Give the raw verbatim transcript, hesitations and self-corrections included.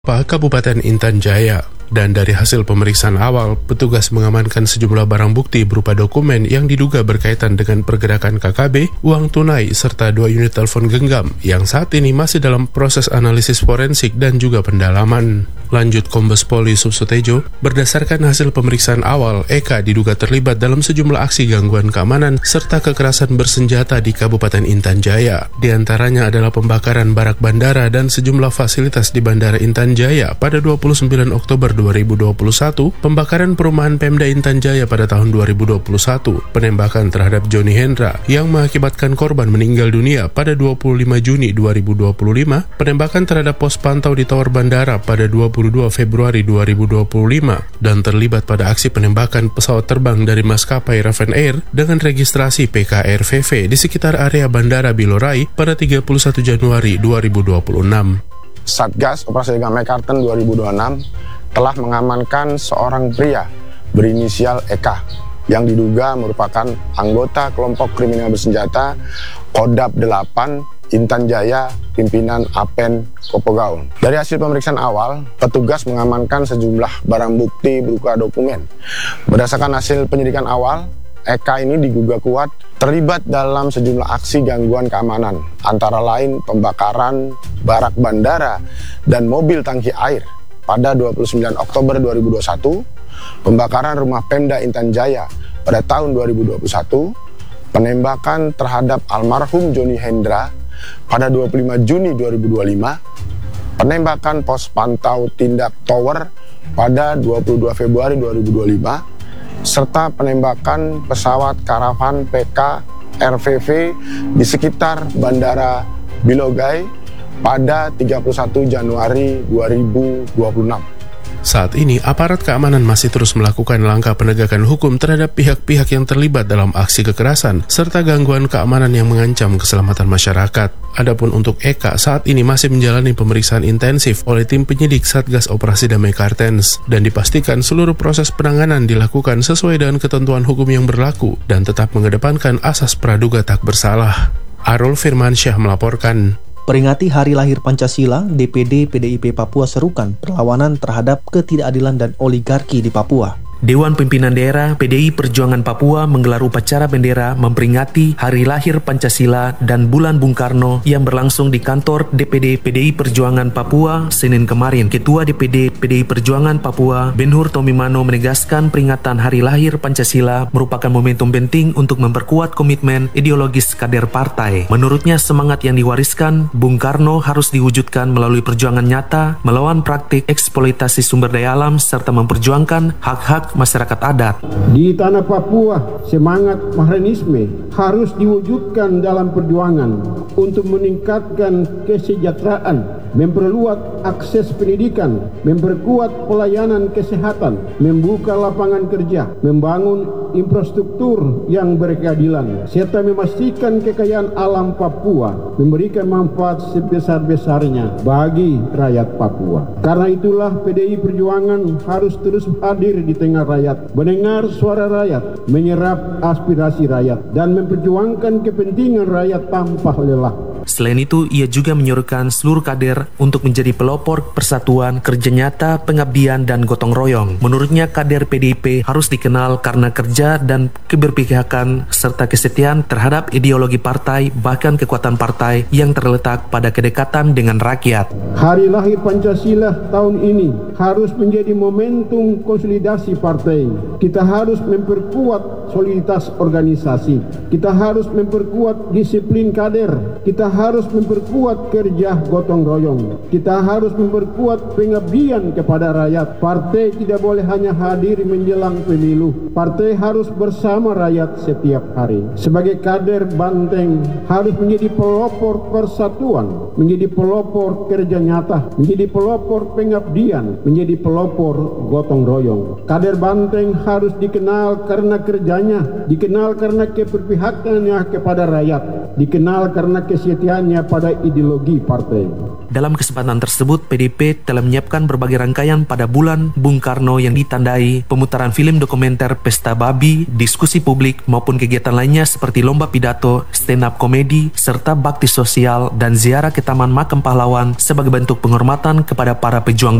Kabupaten Intan Jaya. Dan dari hasil pemeriksaan awal, petugas mengamankan sejumlah barang bukti berupa dokumen yang diduga berkaitan dengan pergerakan K K B, uang tunai, serta dua unit telepon genggam yang saat ini masih dalam proses analisis forensik dan juga pendalaman. Lanjut Kombes Pol Yusuf Sutejo, berdasarkan hasil pemeriksaan awal, Eka diduga terlibat dalam sejumlah aksi gangguan keamanan serta kekerasan bersenjata di Kabupaten Intan Jaya. Di antaranya adalah pembakaran barak bandara dan sejumlah fasilitas di Bandara Intan Jaya pada dua puluh sembilan Oktober dua ribu dua puluh satu, pembakaran perumahan Pemda Intan Jaya pada tahun dua ribu dua puluh satu, penembakan terhadap Joni Hendra yang mengakibatkan korban meninggal dunia pada dua puluh lima Juni dua ribu dua puluh lima, penembakan terhadap pos pantau di Tower Bandara pada dua puluh dua Februari dua ribu dua puluh lima, dan terlibat pada aksi penembakan pesawat terbang dari maskapai Raven Air dengan registrasi P K R V V di sekitar area Bandara Bilorai pada tiga puluh satu Januari dua ribu dua puluh enam. Satgas Operasi Damai Kartens dua ribu dua puluh enam telah mengamankan seorang pria berinisial Eka yang diduga merupakan anggota kelompok kriminal bersenjata Kodap delapan Intan Jaya, pimpinan Apen Kopogau. Dari hasil pemeriksaan awal, petugas mengamankan sejumlah barang bukti berupa dokumen. Berdasarkan hasil penyidikan awal, Eka ini diduga kuat terlibat dalam sejumlah aksi gangguan keamanan, antara lain pembakaran barak bandara dan mobil tangki air pada dua puluh sembilan Oktober dua ribu dua puluh satu, pembakaran rumah Pemda Intan Jaya pada tahun dua ribu dua puluh satu, penembakan terhadap almarhum Joni Hendra pada dua puluh lima Juni dua ribu dua puluh lima, penembakan pos pantau tindak Tower pada dua puluh dua Februari dua ribu dua puluh lima, serta penembakan pesawat karavan P K R V V di sekitar Bandara Bilogai pada tiga puluh satu Januari dua ribu dua puluh enam. Saat ini, aparat keamanan masih terus melakukan langkah penegakan hukum terhadap pihak-pihak yang terlibat dalam aksi kekerasan serta gangguan keamanan yang mengancam keselamatan masyarakat. Adapun untuk Eka, saat ini masih menjalani pemeriksaan intensif oleh tim penyidik Satgas Operasi Damai Kartens dan dipastikan seluruh proses penanganan dilakukan sesuai dengan ketentuan hukum yang berlaku dan tetap mengedepankan asas praduga tak bersalah. Arul Firmansyah melaporkan. Peringati Hari Lahir Pancasila, D P D P D I P Papua serukan perlawanan terhadap ketidakadilan dan oligarki di Papua. Dewan Pimpinan Daerah P D I Perjuangan Papua menggelar upacara bendera memperingati Hari Lahir Pancasila dan Bulan Bung Karno yang berlangsung di kantor D P D P D I Perjuangan Papua Senin kemarin. Ketua D P D P D I Perjuangan Papua, Ben-Hur Tomimano, menegaskan peringatan Hari Lahir Pancasila merupakan momentum penting untuk memperkuat komitmen ideologis kader partai. Menurutnya, semangat yang diwariskan Bung Karno harus diwujudkan melalui perjuangan nyata melawan praktik eksploitasi sumber daya alam serta memperjuangkan hak-hak masyarakat adat. Di tanah Papua, semangat Mahranisme harus diwujudkan dalam perjuangan untuk meningkatkan kesejahteraan, memperluas akses pendidikan, memperkuat pelayanan kesehatan, membuka lapangan kerja, membangun infrastruktur yang berkeadilan, serta memastikan kekayaan alam Papua memberikan manfaat sebesar-besarnya bagi rakyat Papua. Karena itulah P D I Perjuangan harus terus hadir di tengah rakyat, mendengar suara rakyat, menyerap aspirasi rakyat, dan memperjuangkan kepentingan rakyat tanpa lelah. Selain itu, ia juga menyuruhkan seluruh kader untuk menjadi pelopor persatuan, kerja nyata, pengabdian, dan gotong royong. Menurutnya, kader P D I P harus dikenal karena kerja dan keberpihakan serta kesetiaan terhadap ideologi partai, bahkan kekuatan partai yang terletak pada kedekatan dengan rakyat. Hari Lahir Pancasila tahun ini harus menjadi momentum konsolidasi partai. Kita harus memperkuat soliditas organisasi. Kita harus memperkuat disiplin kader. Kita harus memperkuat kerja gotong royong. Kita harus memperkuat pengabdian kepada rakyat. Partai tidak boleh hanya hadir menjelang pemilu. Partai harus bersama rakyat setiap hari. Sebagai kader Banteng harus menjadi pelopor persatuan, menjadi pelopor kerja nyata, menjadi pelopor pengabdian, menjadi pelopor gotong royong. Kader Banteng harus dikenal karena kerjanya, dikenal karena keberpihakannya kepada rakyat, dikenal karena kesetiaannya pada ideologi partai. Dalam kesempatan tersebut, P D I P telah menyiapkan berbagai rangkaian pada bulan Bung Karno yang ditandai pemutaran film dokumenter Pesta Babi, diskusi publik maupun kegiatan lainnya seperti lomba pidato, stand up komedi, serta bakti sosial dan ziarah ke Taman Makam Pahlawan sebagai bentuk penghormatan kepada para pejuang